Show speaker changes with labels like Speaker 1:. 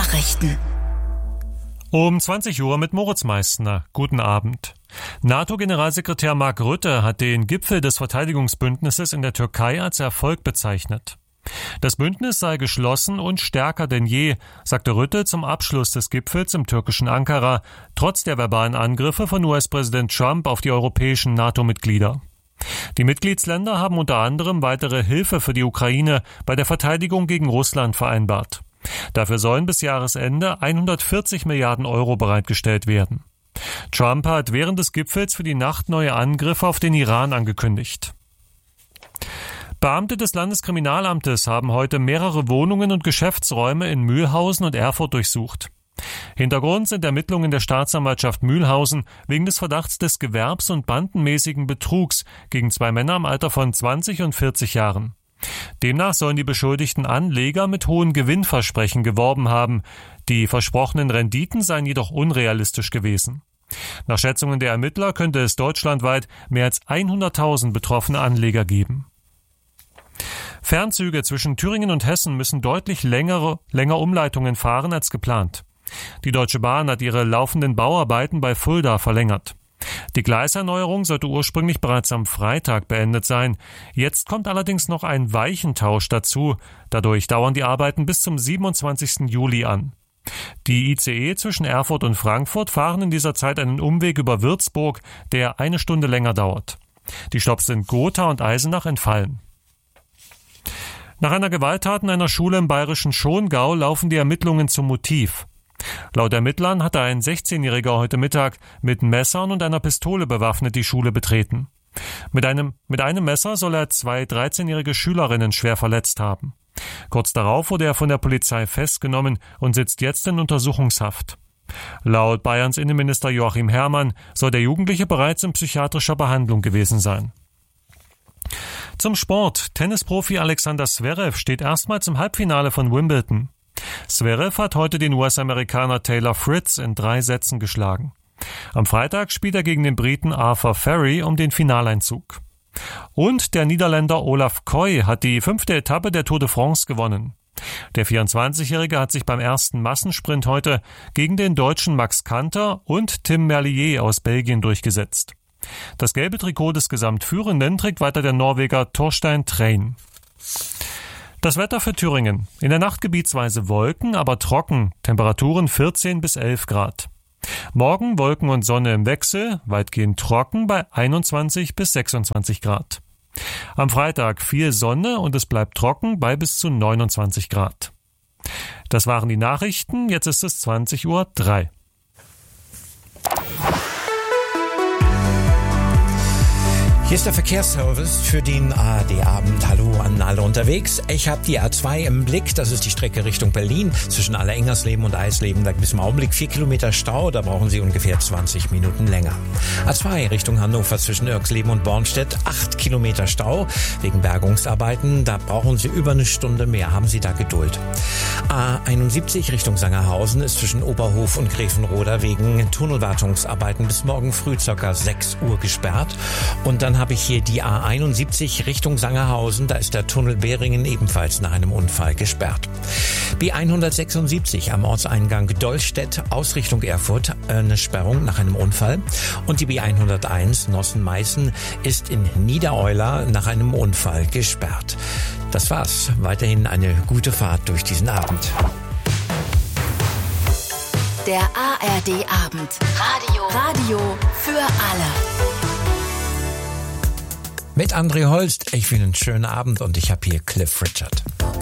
Speaker 1: Nachrichten.
Speaker 2: Um 20 Uhr mit Moritz Meissner. Guten Abend. NATO-Generalsekretär Mark Rutte hat den Gipfel des Verteidigungsbündnisses in der Türkei als Erfolg bezeichnet. Das Bündnis sei geschlossen und stärker denn je, sagte Rutte zum Abschluss des Gipfels im türkischen Ankara, trotz der verbalen Angriffe von US-Präsident Trump auf die europäischen NATO-Mitglieder. Die Mitgliedsländer haben unter anderem weitere Hilfe für die Ukraine bei der Verteidigung gegen Russland vereinbart. Dafür sollen bis Jahresende 140 Milliarden Euro bereitgestellt werden. Trump hat während des Gipfels für die Nacht neue Angriffe auf den Iran angekündigt. Beamte des Landeskriminalamtes haben heute mehrere Wohnungen und Geschäftsräume in Mühlhausen und Erfurt durchsucht. Hintergrund sind Ermittlungen der Staatsanwaltschaft Mühlhausen wegen des Verdachts des Gewerbs- und bandenmäßigen Betrugs gegen zwei Männer im Alter von 20 und 40 Jahren. Demnach sollen die beschuldigten Anleger mit hohen Gewinnversprechen geworben haben. Die versprochenen Renditen seien jedoch unrealistisch gewesen. Nach Schätzungen der Ermittler könnte es deutschlandweit mehr als 100.000 betroffene Anleger geben. Fernzüge zwischen Thüringen und Hessen müssen deutlich länger Umleitungen fahren als geplant. Die Deutsche Bahn hat ihre laufenden Bauarbeiten bei Fulda verlängert. Die Gleiserneuerung sollte ursprünglich bereits am Freitag beendet sein. Jetzt kommt allerdings noch ein Weichentausch dazu. Dadurch dauern die Arbeiten bis zum 27. Juli an. Die ICE zwischen Erfurt und Frankfurt fahren in dieser Zeit einen Umweg über Würzburg, der 1 Stunde länger dauert. Die Stopps in Gotha und Eisenach entfallen. Nach einer Gewalttat in einer Schule im bayerischen Schongau laufen die Ermittlungen zum Motiv. Laut Ermittlern hatte ein 16-Jähriger heute Mittag mit Messern und einer Pistole bewaffnet die Schule betreten. Mit einem Messer soll er 2 13-jährige Schülerinnen schwer verletzt haben. Kurz darauf wurde er von der Polizei festgenommen und sitzt jetzt in Untersuchungshaft. Laut Bayerns Innenminister Joachim Herrmann soll der Jugendliche bereits in psychiatrischer Behandlung gewesen sein. Zum Sport. Tennisprofi Alexander Zverev steht erstmals im Halbfinale von Wimbledon. Zverev hat heute den US-Amerikaner Taylor Fritz in 3 Sätzen geschlagen. Am Freitag spielt er gegen den Briten Arthur Ferry um den Finaleinzug. Und der Niederländer Olaf Koy hat die 5. Etappe der Tour de France gewonnen. Der 24-Jährige hat sich beim ersten Massensprint heute gegen den Deutschen Max Kanter und Tim Merlier aus Belgien durchgesetzt. Das gelbe Trikot des Gesamtführenden trägt weiter der Norweger Torstein Trein. Das Wetter für Thüringen. In der Nacht gebietsweise Wolken, aber trocken. Temperaturen 14 bis 11 Grad. Morgen Wolken und Sonne im Wechsel, weitgehend trocken bei 21 bis 26 Grad. Am Freitag viel Sonne und es bleibt trocken bei bis zu 29 Grad. Das waren die Nachrichten, jetzt ist es 20:03 Uhr.
Speaker 3: Hier ist der Verkehrsservice für den ARD-Abend. Hallo an alle unterwegs. Ich habe die A2 im Blick. Das ist die Strecke Richtung Berlin. Zwischen Allerengernsleben und Eisleben. Da gibt es im Augenblick 4 Kilometer Stau. Da brauchen Sie ungefähr 20 Minuten länger. A2 Richtung Hannover zwischen Irxleben und Bornstedt. 8 Kilometer Stau wegen Bergungsarbeiten. Da brauchen Sie über 1 Stunde mehr. Haben Sie da Geduld. A71 Richtung Sangerhausen ist zwischen Oberhof und Grevenroda wegen Tunnelwartungsarbeiten bis morgen früh ca. 6 Uhr gesperrt. Und dann habe ich hier die A71 Richtung Sangerhausen. Da ist der Tunnel Beringen ebenfalls nach einem Unfall gesperrt. B176 am Ortseingang Dollstedt aus Richtung Erfurt eine Sperrung nach einem Unfall. Und die B101 Nossen-Meißen ist in Niedereuler nach einem Unfall gesperrt. Das war's. Weiterhin eine gute Fahrt durch diesen Abend.
Speaker 1: Der ARD-Abend. Radio für alle.
Speaker 3: Mit André Holst, ich will einen schönen Abend und ich habe hier Cliff Richard.